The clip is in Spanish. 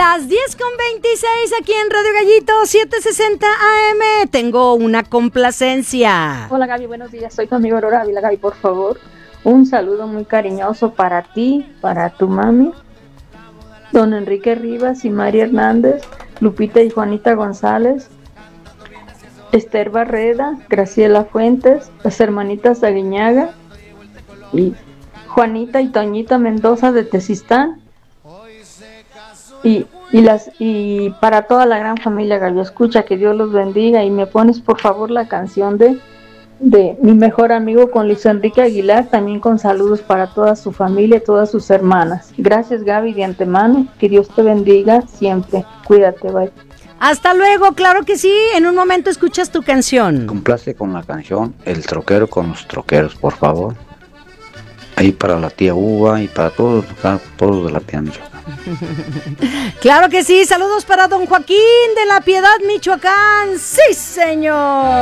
Las 10:26 aquí en Radio Gallito 760 AM. Tengo una complacencia. Hola Gaby, buenos días. Soy tu amigo Aurora Ávila. Gaby, por favor, un saludo muy cariñoso para ti, para tu mami, don Enrique Rivas y María Hernández, Lupita y Juanita González, Esther Barreda, Graciela Fuentes, las hermanitas Aguiñaga y Juanita y Toñita Mendoza de Tezistán y para toda la gran familia Gallo Escucha, que Dios los bendiga. Y me pones por favor la canción de mi mejor amigo con Luis Enrique Aguilar, también con saludos para toda su familia, todas sus hermanas. Gracias Gaby de antemano, que Dios te bendiga siempre. Cuídate, bye. Hasta luego, claro que sí, en un momento escuchas tu canción. Complace con la canción El Troquero con los Troqueros, por favor. Ahí para la tía Uva y para todos de la tía Michoacán. Claro que sí, saludos para don Joaquín de La Piedad, Michoacán. Sí, señor.